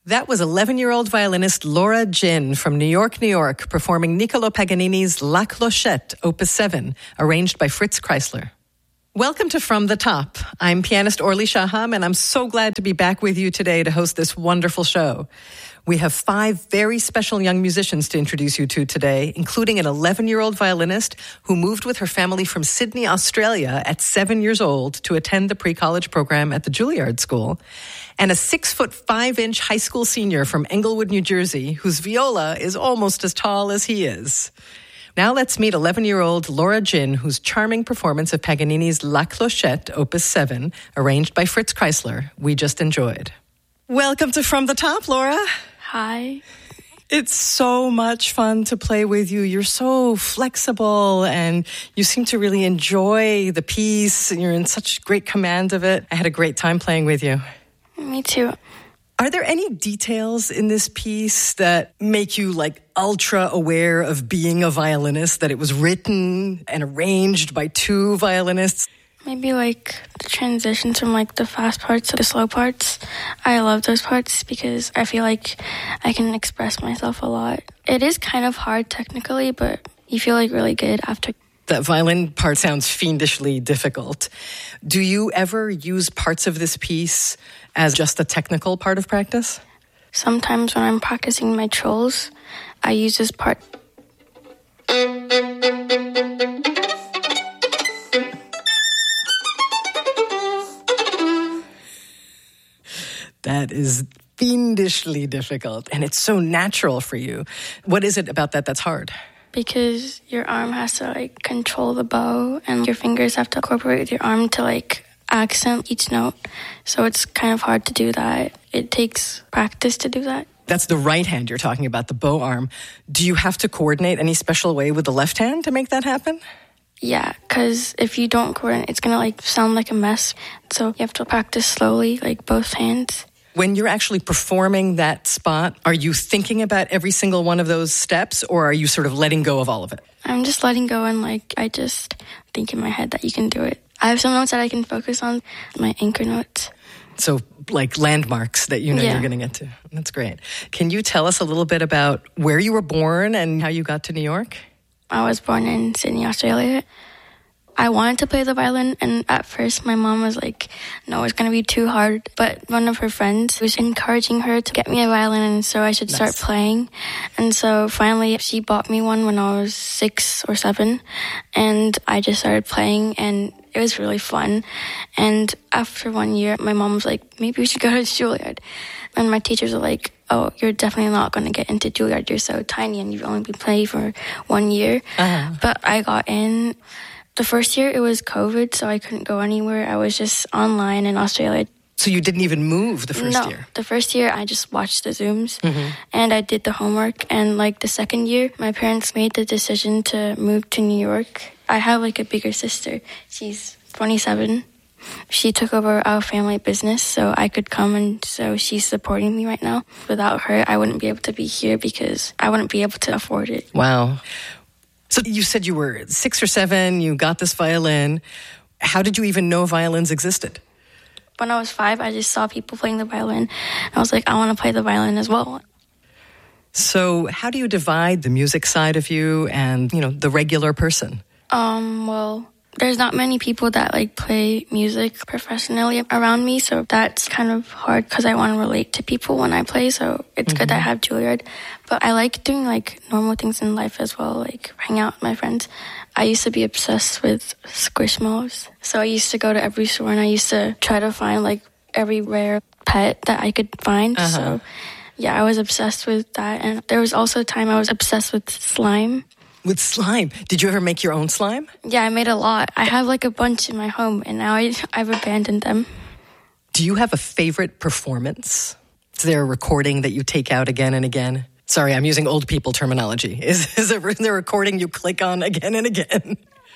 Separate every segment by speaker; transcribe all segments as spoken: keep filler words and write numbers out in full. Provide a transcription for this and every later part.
Speaker 1: That was eleven-year-old violinist Laura Jin from New York, New York, performing Niccolò Paganini's La Clochette, Opus seven, arranged by Fritz Kreisler. Welcome to From the Top. I'm pianist Orly Shaham, and I'm so glad to be back with you today to host this wonderful show. We have five very special young musicians to introduce you to today, including an eleven-year-old violinist who moved with her family from Sydney, Australia at seven years old to attend the pre-college program at the Juilliard School, and a six-foot, five-inch high school senior from Englewood, New Jersey, whose viola is almost as tall as he is. Now let's meet eleven-year-old Laura Jin, whose charming performance of Paganini's La Clochette, Opus seven, arranged by Fritz Kreisler, we just enjoyed. Welcome to From the Top, Laura.
Speaker 2: Hi.
Speaker 1: It's so much fun to play with you. You're so flexible and you seem to really enjoy the piece and you're in such great command of it. I had a great time playing with you.
Speaker 2: Me too.
Speaker 1: Are there any details in this piece that make you like ultra aware of being a violinist, that it was written and arranged by two violinists?
Speaker 2: Maybe like the transitions from like the fast parts to the slow parts. I love those parts because I feel like I can express myself a lot. It is kind of hard technically, but you feel like really good after.
Speaker 1: That violin part sounds fiendishly difficult. Do you ever use parts of this piece as just a technical part of practice?
Speaker 2: Sometimes when I'm practicing my trills, I use this part.
Speaker 1: That is fiendishly difficult, and it's so natural for you. What is it about that that's hard?
Speaker 2: Because your arm has to like control the bow, and your fingers have to cooperate with your arm to like accent each note. So it's kind of hard to do that. It takes practice to do that.
Speaker 1: That's the right hand you're talking about, the bow arm. Do you have to coordinate any special way with the left hand to make that happen?
Speaker 2: Yeah, because if you don't coordinate, it's going to like sound like a mess. So you have to practice slowly, like both hands.
Speaker 1: When you're actually performing that spot, are you thinking about every single one of those steps, or are you sort of letting go of all of it?
Speaker 2: I'm just letting go, and like I just think in my head that you can do it. I have some notes that I can focus on, my anchor notes.
Speaker 1: So like landmarks that you know
Speaker 2: yeah.
Speaker 1: you're going to get to. That's great. Can you tell us a little bit about where you were born and how you got to New York?
Speaker 2: I was born in Sydney, Australia. I wanted to play the violin, and at first my mom was like, no, it's going to be too hard. But one of her friends was encouraging her to get me a violin, and so I should nice. start playing. And so finally she bought me one when I was six or seven, and I just started playing, and it was really fun. And after one year, my mom was like, maybe we should go to Juilliard. And my teachers were like, oh, you're definitely not going to get into Juilliard. You're so tiny, and you've only been playing for one year. Uh-huh. But I got in. The first year, it was COVID, so I couldn't go anywhere. I was just online in Australia.
Speaker 1: So you didn't even move the first
Speaker 2: no,
Speaker 1: year?
Speaker 2: The first year, I just watched the Zooms, mm-hmm. and I did the homework. And, like, the second year, my parents made the decision to move to New York. I have, like, a bigger sister. She's twenty-seven. She took over our family business, so I could come, and so she's supporting me right now. Without her, I wouldn't be able to be here because I wouldn't be able to afford it.
Speaker 1: Wow. So you said you were six or seven, you got this violin. How did you even know violins existed?
Speaker 2: When I was five, I just saw people playing the violin. I was like, I want to play the violin as well.
Speaker 1: So how do you divide the music side of you and, you know, the regular person?
Speaker 2: Um, well, there's not many people that like play music professionally around me, so that's kind of hard because I want to relate to people when I play, so it's mm-hmm. good that I have Juilliard. But I like doing like normal things in life as well, like hang out with my friends. I used to be obsessed with Squishmallows, so I used to go to every store and I used to try to find like every rare pet that I could find. Uh-huh. So yeah, I was obsessed with that. And there was also a time I was obsessed with slime.
Speaker 1: With slime? Did you ever make your own slime?
Speaker 2: Yeah, I made a lot. I have like a bunch in my home, and now I, I've abandoned them.
Speaker 1: Do you have a favorite performance? Is there a recording that you take out again and again? Sorry, I'm using old people terminology. Is, is there a recording you click on again and again?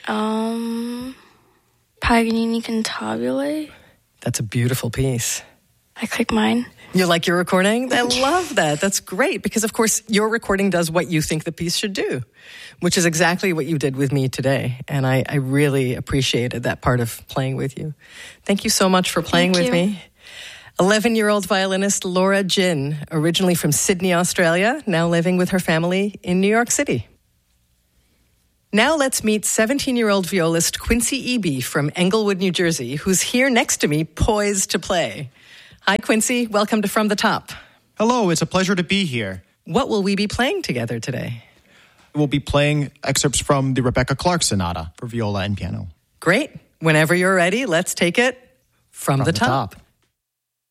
Speaker 2: Um, Paganini Cantabile.
Speaker 1: That's a beautiful piece.
Speaker 2: I click mine.
Speaker 1: You like your recording? I love that. That's great because, of course, your recording does what you think the piece should do, which is exactly what you did with me today. And I, I really appreciated that part of playing with you. Thank you so much for playing
Speaker 2: Thank
Speaker 1: with
Speaker 2: you.
Speaker 1: me. eleven-year-old violinist Laura Jin, originally from Sydney, Australia, now living with her family in New York City. Now let's meet seventeen-year-old violist Quincy Eby from Englewood, New Jersey, who's here next to me, poised to play. Hi, Quincy. Welcome to From the Top.
Speaker 3: Hello, it's a pleasure to be here.
Speaker 1: What will we be playing together today?
Speaker 3: We'll be playing excerpts from the Rebecca Clark Sonata for viola and piano.
Speaker 1: Great. Whenever you're ready, let's take it from, from the,
Speaker 3: the
Speaker 1: top.
Speaker 3: top.